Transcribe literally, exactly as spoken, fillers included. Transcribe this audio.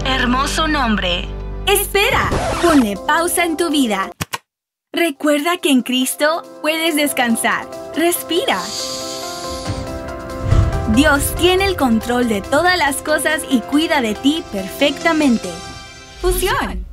Hermoso nombre. Espera, ponle pausa en tu vida. Recuerda que en Cristo puedes descansar. Respira. Dios tiene el control de todas las cosas y cuida de ti perfectamente. Fusión.